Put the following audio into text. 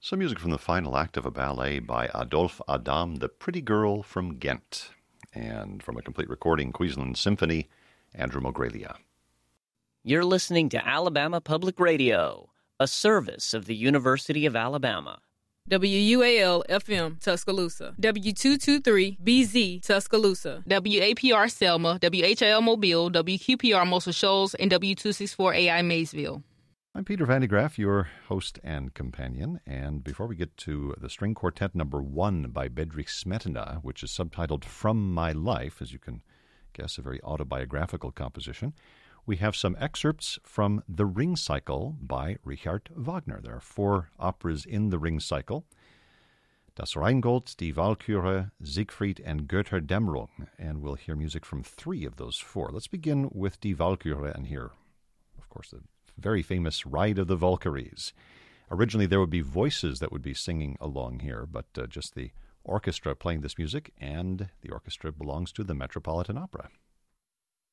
Some music from the final act of a ballet by Adolphe Adam, The Pretty Girl from Ghent. And from a complete recording, Queensland Symphony, Andrew Mogrelia. You're listening to Alabama Public Radio, a service of the University of Alabama. WUAL-FM, Tuscaloosa. W223-BZ, Tuscaloosa. WAPR Selma, WHIL Mobile, WQPR Muscle Shoals, and W264AI Maysville. I'm Peter Van de Graaff, your host and companion, and before we get to the string quartet number 1 by Bedřich Smetana, which is subtitled From My Life, as you can guess, a very autobiographical composition, we have some excerpts from The Ring Cycle by Richard Wagner. There are 4 operas in The Ring Cycle: Das Rheingold, Die Walküre, Siegfried, and Götterdämmerung, and we'll hear music from 3 of those 4. Let's begin with Die Walküre and hear, of course, the very famous Ride of the Valkyries. Originally, there would be voices that would be singing along here, but just the orchestra playing this music, and the orchestra belongs to the Metropolitan Opera.